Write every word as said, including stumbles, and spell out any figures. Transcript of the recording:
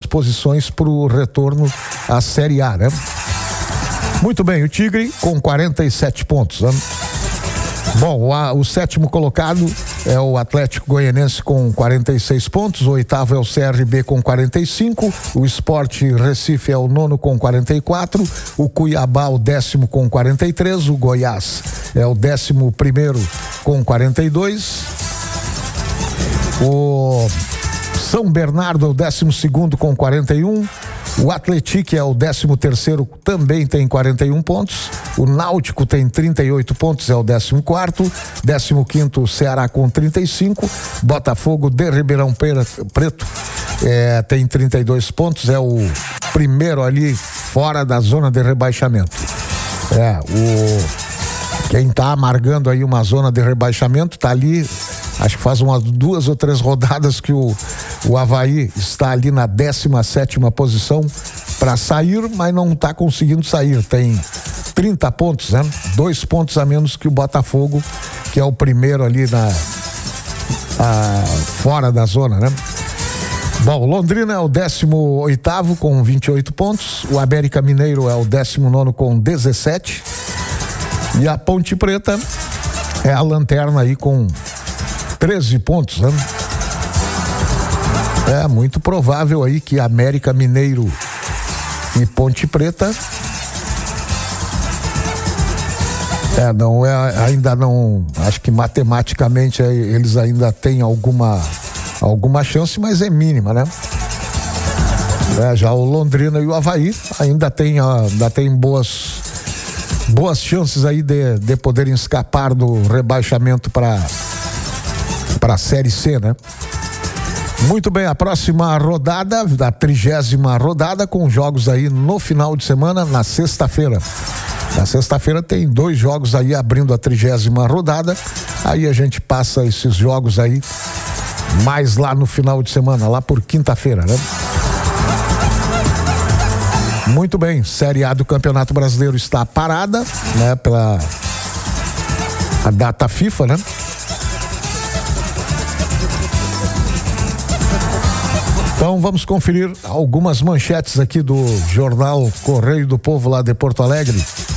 posições para o retorno à Série A, né? Muito bem, o Tigre com quarenta e sete pontos, né? Bom, o, a, o sétimo colocado é o Atlético Goianense com quarenta e seis pontos, o oitavo é o C R B com quarenta e cinco, o Sport Recife é o nono com quarenta e quatro, o Cuiabá o décimo com quarenta e três, o Goiás é o décimo primeiro com quarenta e dois, o São Bernardo é o décimo segundo com quarenta e um, o Atlético é o décimo terceiro, também tem quarenta e um pontos. O Náutico tem trinta e oito pontos, é o décimo quarto. décimo quinto, Ceará com trinta e cinco. Botafogo de Ribeirão Preto é, tem trinta e dois pontos, é o primeiro ali fora da zona de rebaixamento. É, o quem tá amargando aí uma zona de rebaixamento tá ali. Acho que faz umas duas ou três rodadas que o, o Avaí está ali na décima sétima posição para sair, mas não está conseguindo sair. Tem trinta pontos, né? Dois pontos a menos que o Botafogo, que é o primeiro ali na a, fora da zona, né? Bom, Londrina é o décimo oitavo com vinte e oito pontos. O América Mineiro é o décimo nono com dezessete. E a Ponte Preta é a lanterna aí com treze pontos, né? É muito provável aí que América Mineiro e Ponte Preta é, não é, ainda não, acho que matematicamente eles ainda têm alguma alguma chance, mas é mínima, né? É, já o Londrina e o Avaí ainda tem, ainda tem boas boas chances aí de, de poderem escapar do rebaixamento para para a Série C, né? Muito bem, a próxima rodada, da trigésima rodada, com jogos aí no final de semana, na sexta-feira. Na sexta-feira tem dois jogos aí abrindo a trigésima rodada, aí a gente passa esses jogos aí mais lá no final de semana, lá por quinta-feira, né? Muito bem, Série A do Campeonato Brasileiro está parada, né? Pela a data FIFA, né? Então vamos conferir algumas manchetes aqui do jornal Correio do Povo lá de Porto Alegre.